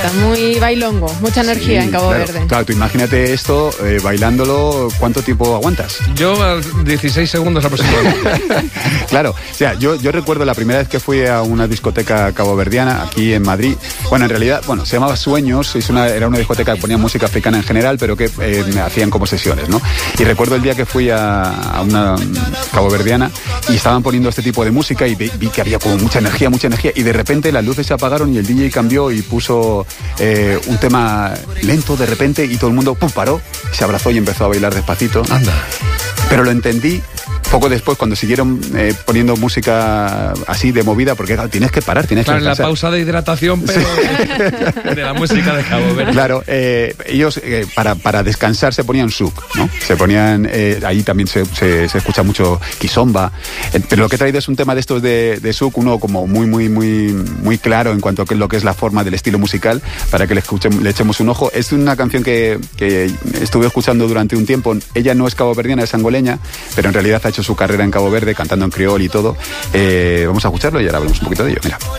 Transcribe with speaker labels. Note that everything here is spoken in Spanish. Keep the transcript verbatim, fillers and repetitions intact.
Speaker 1: Muy bailongo, mucha energía sí, en Cabo
Speaker 2: claro,
Speaker 1: Verde.
Speaker 2: Claro, tú imagínate esto eh, bailándolo, ¿cuánto tiempo aguantas?
Speaker 3: Yo dieciséis segundos aproximadamente.
Speaker 2: Claro, o sea, yo, yo recuerdo la primera vez que fui a una discoteca caboverdiana aquí en Madrid. Bueno, en realidad, bueno, se llamaba Sueños, es una, era una discoteca que ponía música africana en general, pero que eh, hacían como sesiones, ¿no? Y recuerdo el día que fui a, a una caboverdiana y estaban poniendo este tipo de música y vi, vi que había como mucha energía, mucha energía, y de repente las luces se apagaron y el D J cambió y puso eh, un tema lento de repente y todo el mundo pum, paró, se abrazó y empezó a bailar despacito.
Speaker 3: Anda.
Speaker 2: Pero lo entendí poco después cuando siguieron eh, poniendo música así de movida, porque claro, tienes que parar, tienes
Speaker 3: claro,
Speaker 2: que
Speaker 3: descansar. La pausa de hidratación, pero sí. de la música de Cabo Verde.
Speaker 2: Claro, eh, ellos eh, para, para descansar se ponían souk, ¿no? Se ponían, eh, ahí también se, se, se escucha mucho kizomba, eh, pero lo que he traído es un tema de estos de, de souk, uno como muy, muy, muy, muy claro en cuanto a lo que es la forma del estilo musical, para que le, escuchen, le echemos un ojo. Es una canción que, que estuve escuchando durante un tiempo. Ella no es caboverdiana, es angoleña, pero en realidad ha hecho su carrera en Cabo Verde cantando en criol y todo. Eh, vamos a escucharlo y ahora hablamos un poquito de ello. Mira.